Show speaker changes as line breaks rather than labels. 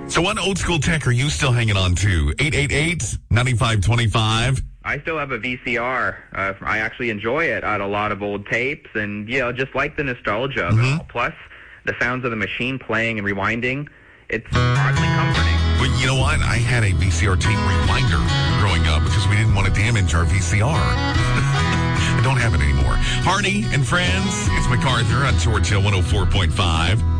So what old school tech are you still hanging on to? 888-9525.
I still have a VCR. I actually enjoy it. I had a lot of old tapes and, just like the nostalgia of it all. Plus, the sounds of the machine playing and rewinding, it's oddly comforting.
But you know what? I had a VCR tape rewinder growing up because we didn't want to damage our VCR. I don't have it anymore. Hardy and Friends, it's MacArthur on Torch Hill 104.5.